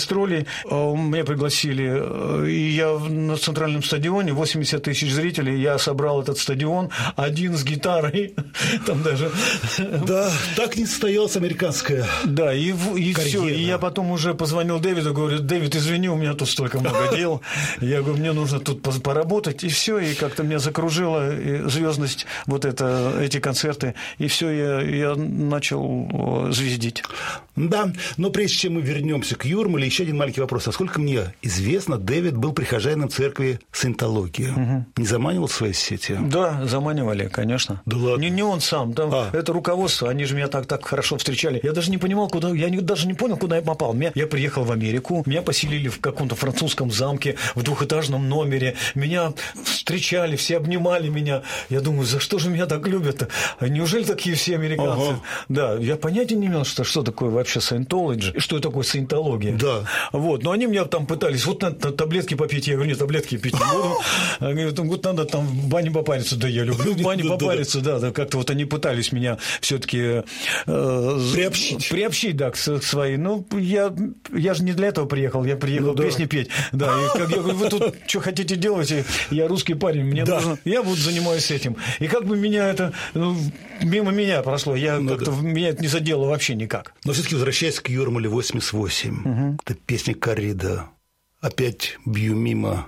гастролей. Меня пригласили, и я на центральном стадионе, 80 тысяч зрителей, я собрал этот стадион один с гитарой, там даже... Да, так не состоялась американская Да, и карьера. все. И я потом уже позвонил Дэвиду, говорю: Дэвид, извини, у меня тут столько много дел. Я говорю, мне нужно тут поработать, и все. И как-то меня закружила звездность вот эти концерты, и все, я начал звездить. Да, но прежде чем мы вернемся к Юрмале, еще один маленький вопрос. Насколько мне известно, Дэвид был прихожанином церкви Саентологии. Не заманивал в свои сети? Да, заманивали, конечно. Да ладно? Не он сам, там это руководство, они же меня так хорошо встречали. Я даже не понимал, куда, даже не понял, куда я попал. Я приехал в Америку, меня поселили в каком-то французском замке, в двухэтажном номере, меня встречали, все обнимали меня. Я думаю, за что же меня так любят-то? Неужели такие все американцы? Ага. Да, я понятия не имел, что такое вообще саентология, что такое саентология. Да. Вот, но они меня там пытались, вот надо таблетки попить, я говорю, нет, таблетки пить не буду. Они говорят, вот надо там в бане попариться, да, я люблю в бане попариться, да, как-то вот они пытались меня все-таки приобщить, да, к своей. Ну, я же не для этого приехал, я приехал песни петь. Да, и как я говорю, вы тут что хотите делать? Я русский парень, мне нужно, я вот занимаюсь этим. И как бы меня это, мимо меня прошло, меня это не задело вообще никак. Но все-таки возвращаясь к Юрмале 88, это песня Коррида. Опять бью мимо,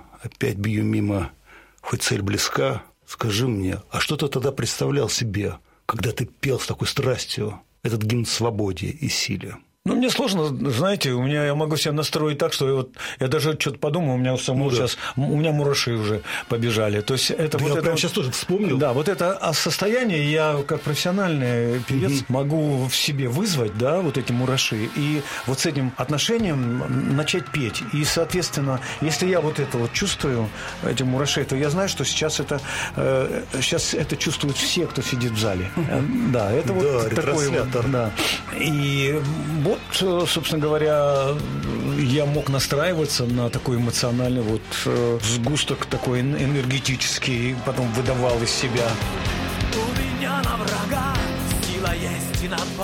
хоть цель близка. Скажи мне, а что ты тогда представлял себе, когда ты пел с такой страстью этот гимн свободе и силе? Ну, мне сложно, знаете, я могу себя настроить так, что я даже что-то подумал, у меня сейчас, у меня мураши уже побежали. То есть это я прямо сейчас тоже вспомнил. Да, вот это состояние я как профессиональный певец могу в себе вызвать, да, вот эти мураши, и вот с этим отношением начать петь. И, соответственно, если я вот это вот чувствую, эти мураши, то я знаю, что сейчас это чувствуют все, кто сидит в зале. Да, это вот такой вот, да. И вот, собственно говоря, я мог настраиваться на такой эмоциональный вот сгусток такой энергетический, потом выдавал из себя. У меня на врага сила есть и на